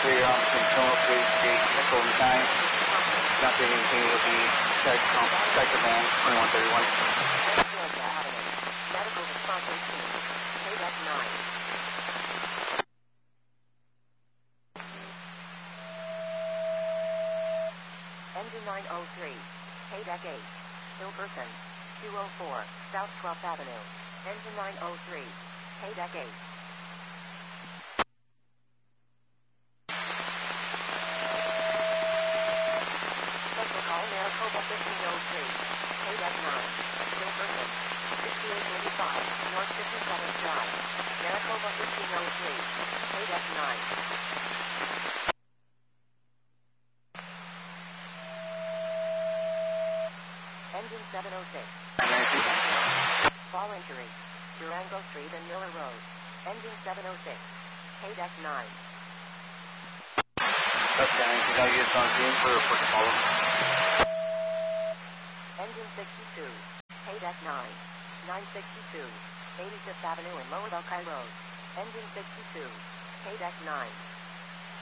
clear on between Terminal 3 Street, Echo 9. Not doing anything will be check command 2131. Medical response 18. KDEC 9. Engine 903. KDEC 8. Hilkerson. 204. South 12th Avenue. Engine 903. KDEC 8. Maricopa 1503, KDEC 9, Hilkerson, 6885, North 57th Drive, Maricopa 1503, KDEC 9. Engine 706. Fall injury, Durango Street and Miller Road, Engine 706, KDEC 9. Okay, now you just on scene for follow. Engine 62, KDEC 9, 962, 85th Avenue and Lower Buckeye Road. Engine 62, KDEC 9.